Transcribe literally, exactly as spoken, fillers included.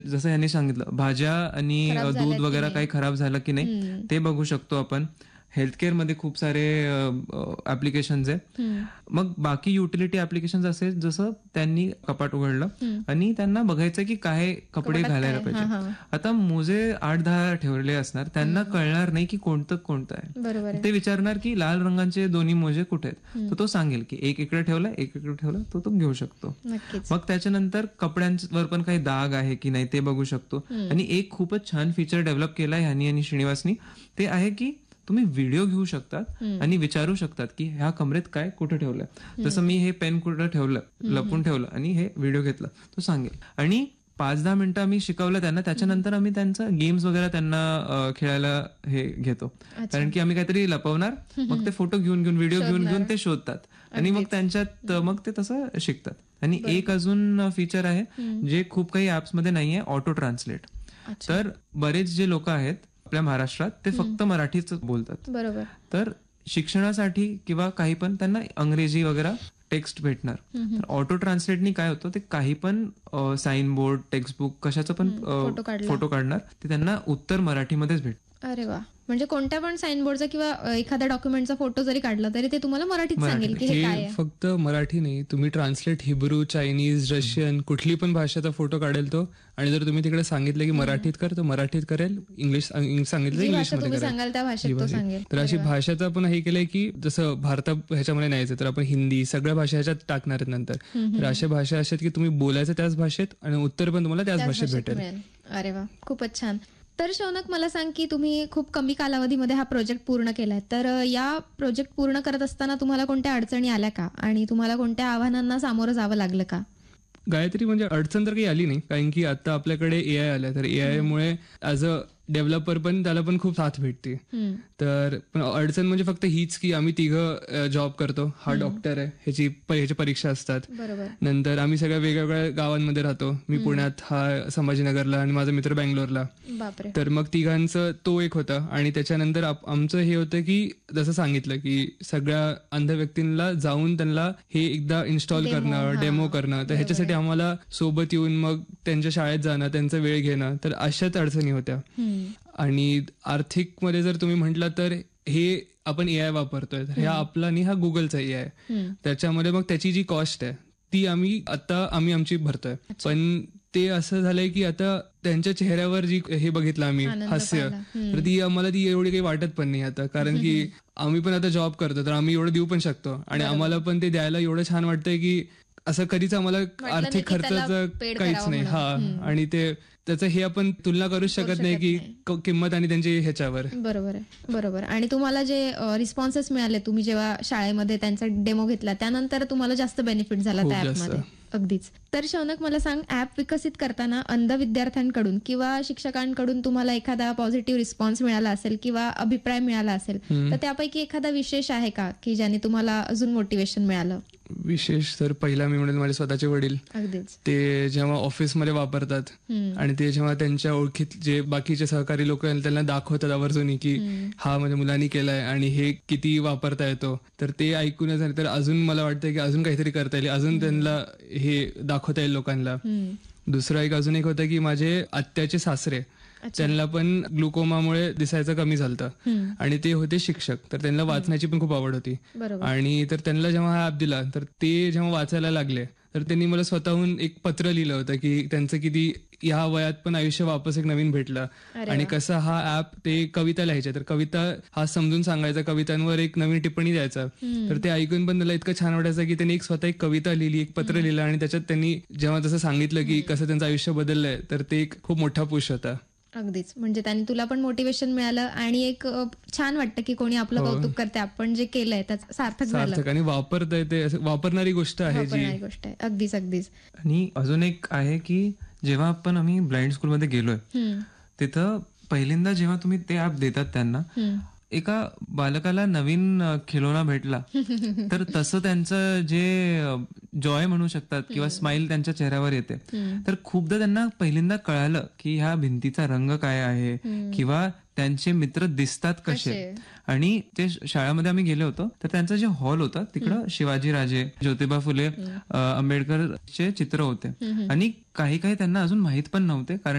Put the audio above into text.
जसं यांनी सांगितलं भाज्या आणि खराब अ, झाल्यात दूध की वगैरे नाही. काही खराब झालं की नाही हं. ते बघू शकतो आपण. हेल्थ केअरमध्ये खूप सारे ऍप्लिकेशन्स आहेत. हं. मग बाकी युटिलिटी ऍप्लिकेशन्स असेल जसं त्यांनी कपाट उघडलं हं. आणि त्यांना बघायचं की काय कपडे कपाटात घालायला काय? हां, पाहिजे. हां. आता मोजे आठ दहा ठेवले असणार, त्यांना कळणार नाही की कोणतं कोणतं आहे. बरोबर आहे. ते विचारणार की लाल रंगाचे दोन्ही मोजे कुठे आहेत, हं. तर तो सांगेल की एक इकडे ठेवला एक इकडे ठेवला, तो तो घेऊ शकतो. नक्कीच. मग त्याच्यानंतर कपड्यांवर पण काही डाग आहे की नाही ते बघू शकतो. हं. आणि एक खूपच छान फीचर डेव्हलप केला आहे ह्यानी आणि श्रीनिवासनी, ते आहे की तुम्ही व्हिडिओ घेऊ शकतात हं. आणि विचारू शकतात की ह्या कमरेत काय कुठे ठेवलंय. जसं मी हे पेन कुठं ठेवलं, लपून ठेवलं आणि हे व्हिडिओ घेतला, तो सांगेल. आणि पाच दहा मिनिटं आम्ही शिकवलं त्यांना, त्याच्यानंतर आम्ही त्यांचं गेम्स वगैरे त्यांना अ, खेळायला हे घेतो. कारण की आम्ही काहीतरी लपवणार, मग ते फोटो घेऊन घेऊन व्हिडिओ घेऊन घेऊन ते शोधतात आणि मग त्यांच्यात मग ते तसं शिकतात. आणि एक अजून फीचर आहे जे खूप काही ऍप्स मध्ये नाहीये, ऑटो ट्रान्सलेट. अच्छा. तर बरेच जे लोक आहेत आपल्या महाराष्ट्रात ते फक्त मराठीच बोलतात. बरोबर. तर शिक्षणासाठी किंवा काही पण त्यांना अंग्रेजी वगैरे टेक्स्ट भेटणार. तर ऑटो ट्रान्सलेटनी काय होतं, ते काही पण साईन बोर्ड, टेक्स्टबुक कशाचं पण अ, फोटो काढला. फोटो काढणार, ते त्यांना उत्तर मराठीमध्येच भेट. अरे वा. म्हणजे कोणत्या पण साईन बोर्डचा किंवा अ, एखाद्या डॉक्युमेंटचा फोटो जरी काढला तरी ते तुम्हाला मराठीत सांगेल की हे काय हे आहे. फक्त मराठी नाही, तुम्ही ट्रान्सलेट हिब्रू, चायनीज, रशियन कुठली पण भाषेचा फोटो काढेल तो. आणि जर तुम्ही तिकडे सांगितलं की मराठीत कर, तर मराठीत करेल. इंग्लिश सांगितलं जी इंग्लिश भाषा मध्ये तुम्ही करेल. सांगाल त्या जी भाषेत तो भाषा. सांगेल. तर अशी अरे वा. भाषाचं पण हे केलंय की जसं भारता ह्याच्यामध्ये नाहीच तर आपण हिंदी सगळ्या भाषा ह्याच्यात टाकणार आहेत नंतर. तर अशा भाषा अशा आहेत की तुम्ही बोलायचं त्याच भाषेत आणि उत्तर पण तुम्हाला त्याच त्याच भाषेत भाषेत भेटेल. मिळेल. अरे वा, खूपच छान. तर शौनक मला सांग की तुम्ही खूप कमी कालावधीमध्ये हा प्रोजेक्ट पूर्ण केलाय, तर अ, या प्रोजेक्ट पूर्ण करत असताना तुम्हाला कोणत्या अडचणी आल्या का आणि तुम्हाला कोणत्या आव्हानांना सामोरं जावं लागलं का? गायत्री, म्हणजे अडचण तर काही आली नाही, कारण की आता आपल्याकडे एआय आलं, तर एआय मुळे ऍज अ डेव्हलपर पण त्याला पण खूप साथ भेटते. हम्म. तर पण अडचण म्हणजे फक्त हीच की आम्ही तिघं जॉब करतो. हा डॉक्टर आहे, ह्याची प- ह्याची परीक्षा असतात. बरोबर. नंतर आम्ही सगळ्या वेगवेगळ्या गावांमध्ये राहतो. मी पुण्यात, हा संभाजीनगरला आणि माझा मित्र बँगलोरला. बापरे. तर मग तिघांचं तो एक होता. आणि त्याच्यानंतर आप- आमचं हे होतं की जसं सांगितलं की सगळ्या अंध व्यक्तींना जाऊन त्यांना हे एकदा इन्स्टॉल Demo, करणं, हा. डेमो करणं. तर ह्याच्यासाठी आम्हाला सोबत येऊन मग त्यांच्या शाळेत जाणं, त्यांचा वेळ घेणं, तर अशाच अडचणी होत्या. हम्म. आणि आर्थिक मध्ये जर तुम्ही म्हटलं तर हे आपण एआय वापरतोय, तर ह्या आपला आणि हा गुगलचा एआय. हम्म. त्याच्यामध्ये मग त्याची जी कॉस्ट आहे ती आम्ही आता आम्ही आमची भरतोय. पण ते असं झालंय की आता त्यांच्या चेहऱ्यावर जी हे बघितलं आम्ही आनंद हास्य, पाहिला. हम्म. तर ती आम्हाला ती एवढी काही वाटत पण नाही आता, कारण की आम्ही पण आता जॉब करतो, तर आम्ही एवढं देऊ पण शकतो आणि आम्हाला पण ते द्यायला एवढं छान वाटतंय की असं कधीच आम्हाला नाही आर्थिक की त्याला खर्चाचं paid काहीच करावं नाही. म्हणून. हा. हम्म. आणि ते त्याचं हे आपण तुलना करूच शकत नाही की नाही. क- किंमत आणि त्यांची ह्याच्यावर. बरोबर आहे. बरोबर. आणि तुम्हाला जे रिस्पॉन्सेस मिळाले, तुम्ही जेव्हा शाळेमध्ये त्यांचा डेमो घेतला त्यानंतर तुम्हाला जास्त बेनिफिट झाला खूप त्या जास्त. ऍपमध्ये. अगदीच. तर शौनक मला सांग, ऍप विकसित करताना अंध विद्यार्थ्यांकडून किंवा शिक्षकांकडून तुम्हाला एखादा पॉझिटिव्ह रिस्पॉन्स मिळाला असेल किंवा अभिप्राय मिळाला असेल, तर त्यापैकी एखादा विशेष आहे का की ज्याने तुम्हाला अजून मोटिवेशन मिळालं? विशेष तर पहिला मी म्हणेल माझे स्वतःचे वडील. अगदीच. ते जेव्हा ऑफिसमध्ये वापरतात हम्म. आणि ते जेव्हा त्यांच्या ओळखीत जे बाकीचे सहकारी लोक आहेत त्यांना दाखवतात आवर्जून की हा माझ्या मुलांनी केलाय आणि हे किती वापरता येतो, तर ते ऐकूनच आणि तर अजून मला वाटतं की अजून काहीतरी करता येईल, अजून त्यांना हे दाखवता येईल लोकांना. हम्म. दुसरा एक अजून एक होतं की माझे आत्याचे सासरे, त्यांना पण ग्लुकोमामुळे दिसायचं कमी झालं हम्म. आणि ते होते शिक्षक, तर त्यांना वाचण्याची पण खूप आवड होती. बरोबर. आणि तर त्यांना जेव्हा हा ऍप दिला तर ते जेव्हा वाचायला लागले तर त्यांनी मला स्वतःहून एक पत्र लिहिलं होतं की त्यांचं किती या वयात पण आयुष्य वापस एक नवीन भेटलं. अरे आणि वा. कसं हा ऍप ते कविता लिहायचे, तर कविता हा समजून सांगायचा, कवितांवर एक नवीन टिप्पणी द्यायचा. तर ते ऐकून पण त्याला इतकं छान वाटायचं की त्यांनी एक स्वतः एक कविता लिहिली, एक पत्र लिहिलं आणि त्याच्यात त्यांनी जेव्हा जसं सांगितलं की कसं त्यांचं आयुष्य बदललंय, तर ते एक खूप मोठा पुश होता. अगदीच. म्हणजे त्यांनी तुला पण मोटिवेशन मिळालं आणि एक अ, छान वाटतं की कोणी आपलं कौतुक करते, आपण जे केलंय त्याचं सार्थक झालं. सार्थक आणि वापरता ते असं वापरणारी गोष्ट आहे जी. वापरणारी गोष्ट आहे. अगदीच अगदीच. आणि अजून एक आहे की जेव्हा आपण आम्ही ब्लाइंड स्कूलमध्ये गेलोय, हम्म. तिथं पहिल्यांदा जेव्हा तुम्ही ते ऍप देतात त्यांना, हम्म. एका बालकाला नवीन अ, खिलोना भेटला तर तसं त्यांचं जे जॉय म्हणू शकतात किंवा स्माइल त्यांच्या चेहऱ्यावर येते. तर खूपदा त्यांना पहिल्यांदा कळालं की ह्या भिंतीचा रंग काय आहे किंवा त्यांचे मित्र दिसतात कसे. आणि ते शाळेमध्ये आम्ही गेलो होतो तर त्यांचं जे हॉल होतं तिकडं शिवाजी राजे, ज्योतिबा फुले, अ, आंबेडकरचे चित्र होते आणि काही काही त्यांना अजून माहित पण नव्हते कारण